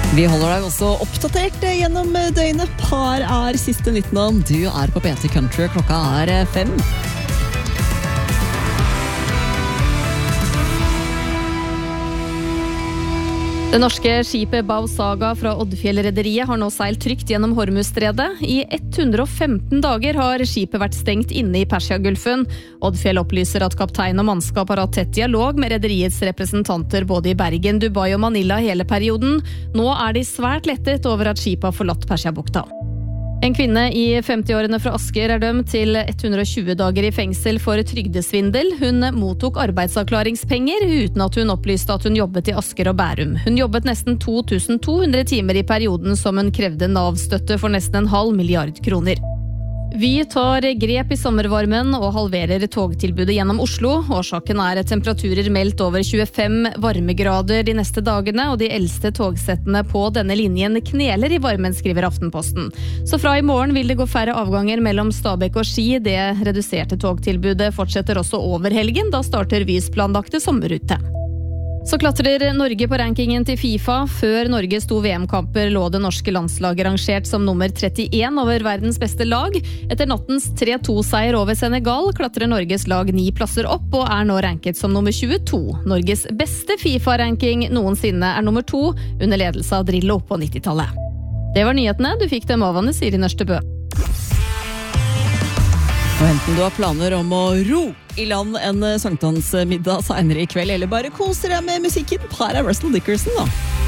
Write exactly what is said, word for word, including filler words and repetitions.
Vi holder deg også oppdatert gjennom døgnet. Par er siste nytten om. Du er på P T Country, klokka er fem. Det norske skipet Bao Saga fra Oddfjell-rederiet har nå seilt trygt gjennom Hormuzstredet. I ett hundre og femten dager har skipet vært stengt inne i Persiagulfen. Oddfjell opplyser at kaptein og mannskap har hatt tett dialog med rederiets representanter både i Bergen, Dubai og Manila hele perioden. Nå er de svært lettet over at skipet har forlatt Persiabukta. En kvinne i femti-årene fra Asker er dømt til ett hundre og tjue dager i fengsel for trygdesvindel. Hun mottok arbeidsavklaringspenger uten at hun opplyste at hun jobbet i Asker og Bærum. Hun jobbet nesten to tusen to hundre timer i perioden som hun krevde Nav-støtte for nesten en halv milliard kroner. Vi tar grep i sommervarmen og halverer togtilbudet gjennom Oslo. Årsaken er temperaturer meldt over tjuefem varmegrader de neste dagene, og de eldste togsettene på denne linjen kneler i varmen, skriver Aftenposten. Så fra i morgen vil det gå færre avganger mellom Stabekk og Ski. Det reduserte togtilbudet fortsetter også over helgen, da starter Vys planlagte sommerrute. Så klatrer Norge på rankingen til FIFA. Før Norge sto V M-kamper lå det norske landslaget rangert som nummer trettien over verdens beste lag. Etter nattens tre to-seier over Senegal klatrer Norges lag ni plasser opp og er nå ranket som nummer tjueto. Norges beste FIFA-ranking noensinne er nummer to under ledelse av Drillo på nittitallet. Det var nyhetene. Du fikk dem av Anne Siri Nørstebø. Og enten du har planer om å ro i land en sankthansmiddag senere i kveld, eller bare koser deg med musikken, her er Russell Dickerson da.